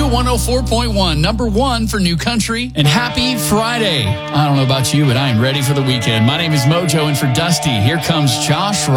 104.1, number one for new country. And happy Friday. I don't know about you, but I am ready for the weekend. My name is Mojo, and for Dusty, here comes Josh